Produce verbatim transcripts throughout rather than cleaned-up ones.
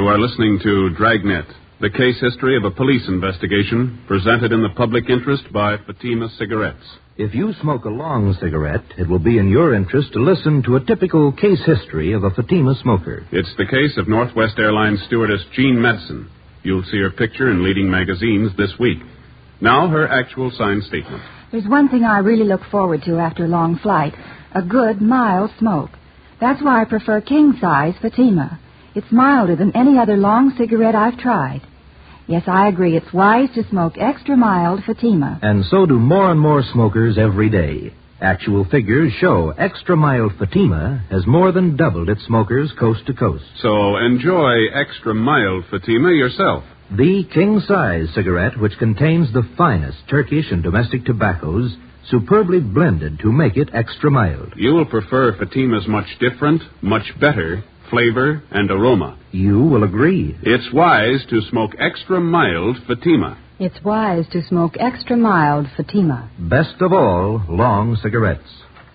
You are listening to Dragnet, the case history of a police investigation presented in the public interest by Fatima Cigarettes. If you smoke a long cigarette, it will be in your interest to listen to a typical case history of a Fatima smoker. It's the case of Northwest Airlines stewardess Jean Madsen. You'll see her picture in leading magazines this week. Now, her actual signed statement. There's one thing I really look forward to after a long flight, a good, mild smoke. That's why I prefer king-size Fatima. It's milder than any other long cigarette I've tried. Yes, I agree. It's wise to smoke extra mild Fatima. And so do more and more smokers every day. Actual figures show extra mild Fatima has more than doubled its smokers coast to coast. So enjoy extra mild Fatima yourself. The king-size cigarette, which contains the finest Turkish and domestic tobaccos, superbly blended to make it extra mild. You will prefer Fatima's much different, much better flavor and aroma. You will agree. It's wise to smoke extra mild Fatima. It's wise to smoke extra mild Fatima. Best of all, long cigarettes.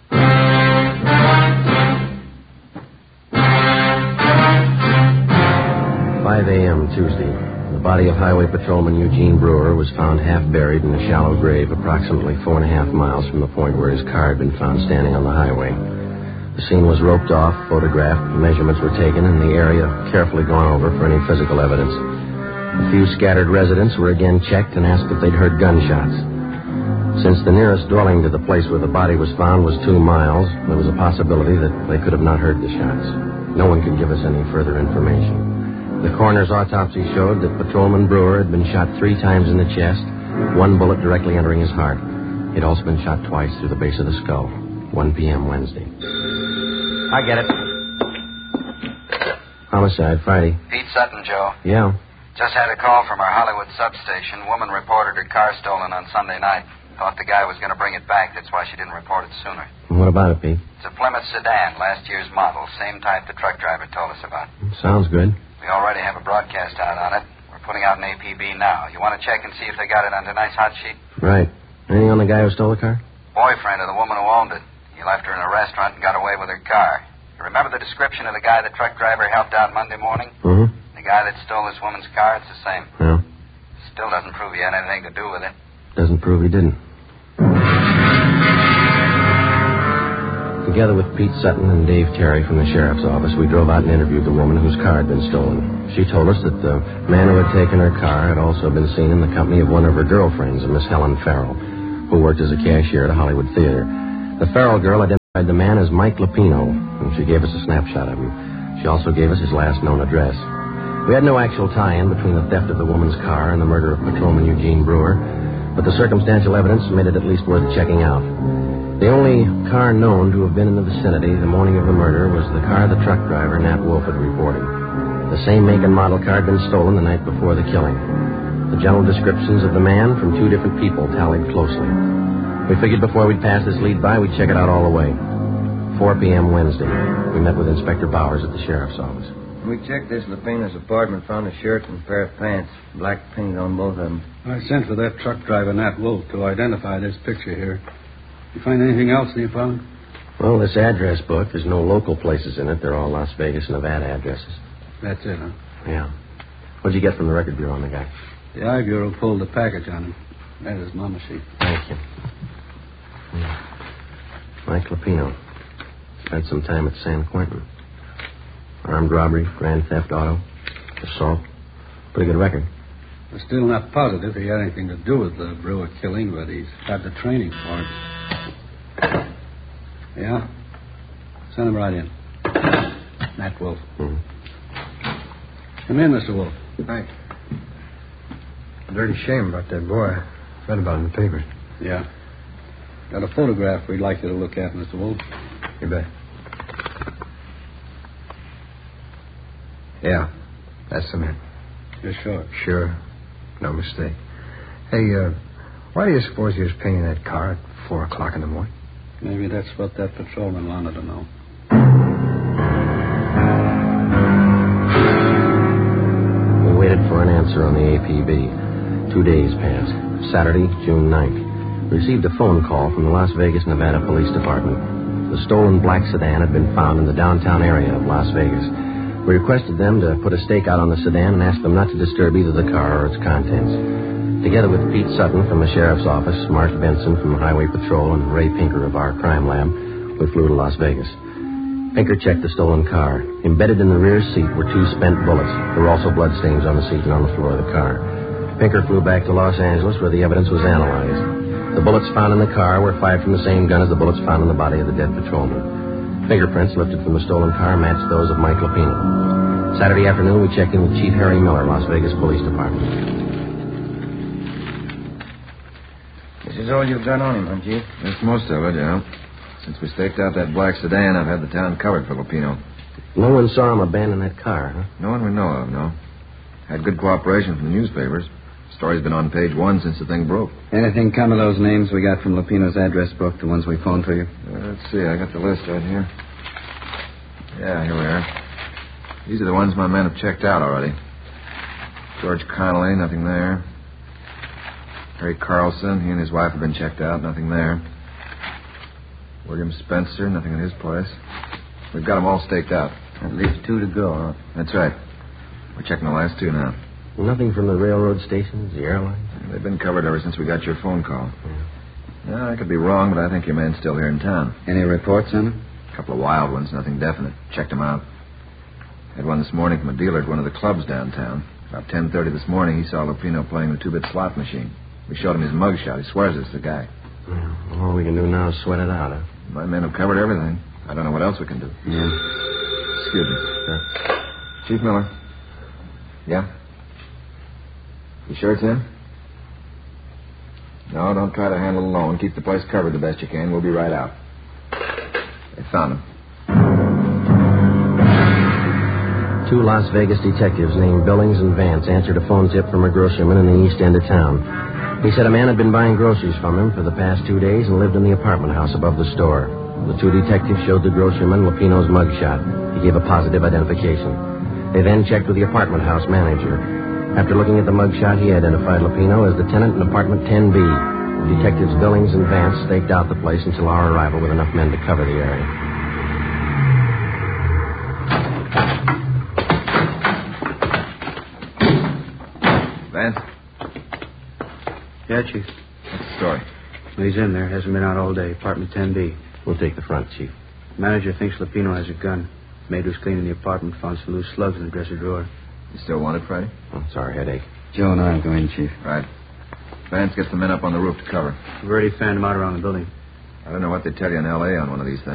five a.m. Tuesday. The body of Highway Patrolman Eugene Brewer was found half buried in a shallow grave approximately four and a half miles from the point where his car had been found standing on the highway. The scene was roped off, photographed, measurements were taken, and the area carefully gone over for any physical evidence. A few scattered residents were again checked and asked if they'd heard gunshots. Since the nearest dwelling to the place where the body was found was two miles, there was a possibility that they could have not heard the shots. No one could give us any further information. The coroner's autopsy showed that Patrolman Brewer had been shot three times in the chest, one bullet directly entering his heart. He'd also been shot twice through the base of the skull. one p.m. Wednesday. I get it. Homicide, Friday. Pete Sutton, Joe. Yeah. Just had a call from our Hollywood substation. Woman reported her car stolen on Sunday night. Thought the guy was going to bring it back. That's why she didn't report it sooner. What about it, Pete? It's a Plymouth sedan, last year's model. Same type the truck driver told us about. Sounds good. We already have a broadcast out on it. We're putting out an A P B now. You want to check and see if they got it on tonight's hot sheet? Right. Anything on the guy who stole the car? Boyfriend of the woman who owned it. He left her in a restaurant and got away with her car. You remember the description of the guy the truck driver helped out Monday morning? Mm-hmm. The guy that stole this woman's car, it's the same. Yeah. Still doesn't prove he had anything to do with it. Doesn't prove he didn't. Together with Pete Sutton and Dave Terry from the sheriff's office, we drove out and interviewed the woman whose car had been stolen. She told us that the man who had taken her car had also been seen in the company of one of her girlfriends, a Miss Helen Farrell, who worked as a cashier at a Hollywood theater. The Farrell girl identified the man as Mike Lapino, and she gave us a snapshot of him. She also gave us his last known address. We had no actual tie-in between the theft of the woman's car and the murder of Patrolman Eugene Brewer, but the circumstantial evidence made it at least worth checking out. The only car known to have been in the vicinity the morning of the murder was the car the truck driver, Nat Wolf, had reported. The same make and model car had been stolen the night before the killing. The general descriptions of the man from two different people tallied closely. We figured before we'd pass this lead by, we'd check it out all the way. four p.m. Wednesday. We met with Inspector Bowers at the sheriff's office. We checked this Lapino's apartment, found a shirt and a pair of pants. Black paint on both of them. I sent for that truck driver, Nat Wolf, to identify this picture here. You find anything else in the apartment? Well, this address book, there's no local places in it. They're all Las Vegas, Nevada addresses. That's it, huh? Yeah. What'd you get from the record bureau on the guy? The I Bureau pulled the package on him. That is Mama sheet. Thank you. Yeah. Mike Lapino. Spent some time at San Quentin. Armed robbery, grand theft auto, assault. Pretty good record. We're still not positive he had anything to do with the Brewer killing, but he's got the training for it. Yeah? Send him right in. Nat Wolf. Mm-hmm. Come in, Mister Wolf. Thanks. A dirty shame about that boy. Read about it in the papers. Yeah. Got a photograph we'd like you to look at, Mister Wolf. You bet. Yeah, that's the man. You're sure? Sure. No mistake. Hey, uh, why do you suppose he was painting that car at four o'clock in the morning? Maybe that's what that patrolman wanted to know. We waited for an answer on the A P B. Two days passed. Saturday, June ninth. Received a phone call from the Las Vegas, Nevada Police Department. The stolen black sedan had been found in the downtown area of Las Vegas. We requested them to put a stake out on the sedan and asked them not to disturb either the car or its contents. Together with Pete Sutton from the sheriff's office, Mark Benson from Highway Patrol, and Ray Pinker of our crime lab, we flew to Las Vegas. Pinker checked the stolen car. Embedded in the rear seat were two spent bullets. There were also bloodstains on the seat and on the floor of the car. Pinker flew back to Los Angeles where the evidence was analyzed. The bullets found in the car were fired from the same gun as the bullets found in the body of the dead patrolman. Fingerprints lifted from the stolen car matched those of Mike Lupino. Saturday afternoon, we checked in with Chief Harry Miller, Las Vegas Police Department. This is all you've got on him, huh, Chief? That's most of it, yeah. Since we staked out that black sedan, I've had the town covered for Lupino. No one saw him abandon that car, huh? No one we know of, no. Had good cooperation from the newspapers. Story's been on page one since the thing broke. Anything come of those names we got from Lupino's address book, the ones we phoned for you? Uh, let's see, I got the list right here. Yeah, here we are. These are the ones my men have checked out already. George Connolly, nothing there. Harry Carlson, he and his wife have been checked out, nothing there. William Spencer, nothing in his place. We've got them all staked out. At least two to go, huh? That's right. We're checking the last two now. Nothing from the railroad stations, the airlines? They've been covered ever since we got your phone call. Yeah. Yeah, I could be wrong, but I think your man's still here in town. Any reports on him? A couple of wild ones, nothing definite. Checked them out. Had one this morning from a dealer at one of the clubs downtown. About ten thirty this morning, he saw Lupino playing the two-bit slot machine. We showed him his mugshot. He swears it's the guy. Yeah, all we can do now is sweat it out, huh? My men have covered everything. I don't know what else we can do. Yeah. Excuse me. Sure. Chief Miller. Yeah? You sure it's him? No, don't try to handle it alone. Keep the place covered the best you can. We'll be right out. They found him. Two Las Vegas detectives named Billings and Vance answered a phone tip from a groceryman in the east end of town. He said a man had been buying groceries from him for the past two days and lived in the apartment house above the store. The two detectives showed the groceryman Lupino's mugshot. He gave a positive identification. They then checked with the apartment house manager. After looking at the mugshot, he identified Lupino as the tenant in apartment ten B. Detectives Billings and Vance staked out the place until our arrival with enough men to cover the area. Vance? Yeah, Chief. What's the story? Well, he's in there. Hasn't been out all day. Apartment ten B. We'll take the front, Chief. Manager thinks Lupino has a gun. Maid was cleaning the apartment, found some loose slugs in the dresser drawer. You still want it, Freddie? Oh, it's our headache. Joe and I will go in, Chief. Right. Vance gets the men up on the roof to cover. We've already fanned him out around the building. I don't know what they tell you in L A on one of these things.